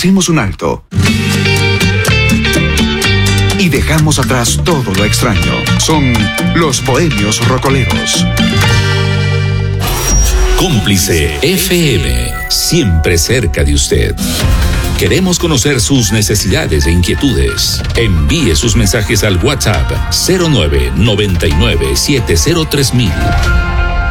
hacemos un alto y dejamos atrás todo lo extraño. Son los Bohemios Rocoleros. Cómplice FM, siempre cerca de usted. Queremos conocer sus necesidades e inquietudes. Envíe sus mensajes al WhatsApp 0999703000.